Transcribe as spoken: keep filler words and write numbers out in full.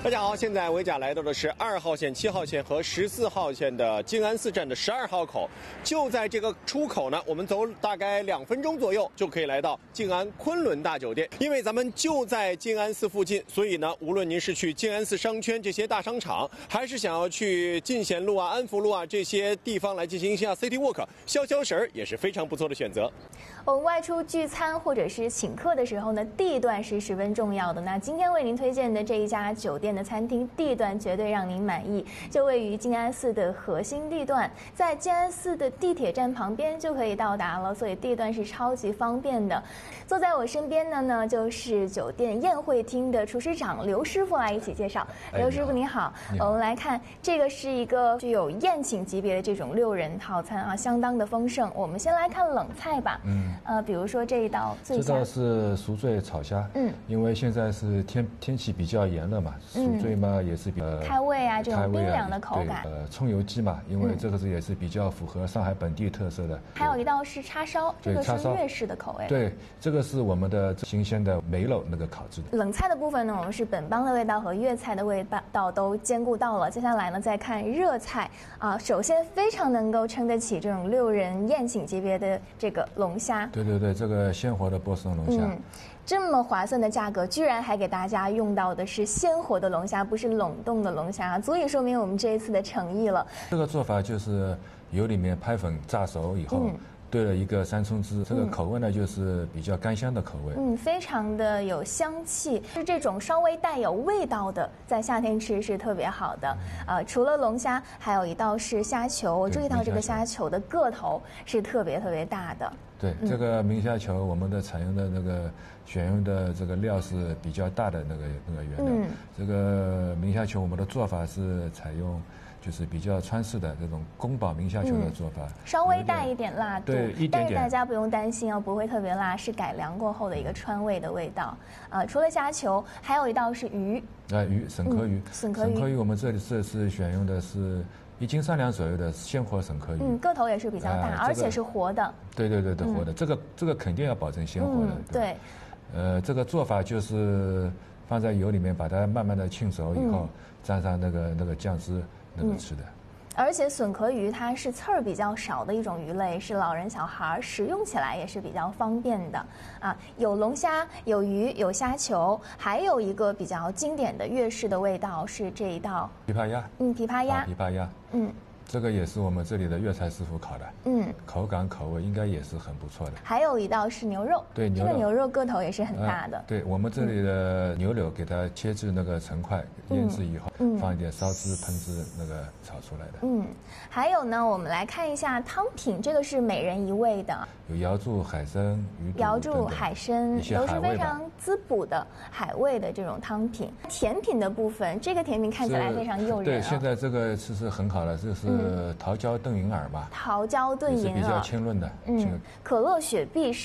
大家好，现在维甲来到的是二号线、七号线和十四号线的静安寺站的十二号口，就在这个出口呢，我们走大概两分钟左右就可以来到静安昆仑大酒店。因为咱们就在静安寺附近，所以呢，无论您是去静安寺商圈这些大商场，还是想要去进贤路啊、安福路啊这些地方来进行一下 City Walk， 消消食儿也是非常不错的选择。 我们外出聚餐或者是请客的时候呢，地段是十分重要的。那今天为您推荐的这一家酒店的餐厅，地段绝对让您满意，就位于静安寺的核心地段，在静安寺的地铁站旁边就可以到达了，所以地段是超级方便的。坐在我身边的呢，就是酒店宴会厅的厨师长刘师傅来一起介绍。刘师傅你好，我们来看这个是一个具有宴请级别的这种六人套餐啊，相当的丰盛。我们先来看冷菜吧，嗯，呃，比如说这一道醉虾， 这道是熟醉炒虾，嗯，因为现在是天天气比较炎热嘛，熟醉嘛也是比较开胃啊，这种冰凉的口感。 呃，葱油鸡嘛，因为这个是也是比较符合上海本地特色的。 还有一道是叉烧，这个是粤式的口味。 对，这个是我们的新鲜的梅肉那个烤制的。 冷菜的部分呢，我们是本帮的味道和粤菜的味道都兼顾到了。接下来呢，再看热菜啊，首先非常能够撑得起这种六人宴请级别的这个龙虾。 对对对，这个鲜活的波士顿龙虾。嗯， 这么划算的价格，居然还给大家用到的是鲜活的龙虾，不是冷冻的龙虾，足以说明我们这一次的诚意了。 这个做法就是油里面拍粉炸熟以后，嗯，兑了一个山葱汁，这个口味呢就是比较干香的口味， 嗯，非常的有香气，是这种稍微带有味道的，在夏天吃是特别好的。呃，除了龙虾，还有一道是虾球，我注意到这个虾球的个头是特别特别大的。 对，这个明虾球，我们的采用的那个选用的这个料是比较大的那个那个原料。嗯，这个明虾球我们的做法是采用就是比较川式的这种宫保明虾球的做法， 嗯，稍微带一点辣度， 对，一点点。 但是大家不用担心哦，不会特别辣，是改良过后的一个川味的味道。呃，除了虾球，还有一道是鱼。 啊，鱼，沈壳鱼。 嗯，沈壳鱼。 沈壳鱼我们这里这次选用的是一斤三两左右的鲜活沈壳鱼。 嗯，个头也是比较大，呃这个，而且是活的。 对对对对，活的，嗯，这个这个肯定要保证鲜活的。 嗯，对。 呃，这个做法就是放在油里面，把它慢慢的浸熟以后，嗯，蘸上那个那个酱汁，那个吃的。嗯， 而且笋壳鱼它是刺儿比较少的一种鱼类，是老人小孩食用起来也是比较方便的啊。有龙虾，有鱼，有虾球，还有一个比较经典的粤式的味道是这一道琵琶鸭。 嗯，琵琶鸭。 琵琶鸭。嗯。这个也是我们这里的粤菜师傅烤的，嗯，口感口味应该也是很不错的。 还有一道是牛肉， 对，牛肉， 这个牛肉个头也是很大的。 呃、对我们这里的牛柳给它切至那个成块，嗯，腌制以后，嗯，放一点烧汁、喷汁，那个炒出来的。 嗯，还有呢，我们来看一下汤品，这个是每人一味的， 有瑶柱、海参、鱼肚、 瑶柱、海参都是非常滋补的海味的这种汤品。甜品的部分，这个甜品看起来非常诱人，啊。 对，现在这个其实很好了，这是。嗯，桃胶炖银耳吧， 桃胶炖银耳是比较清润的。 嗯，可乐雪碧是。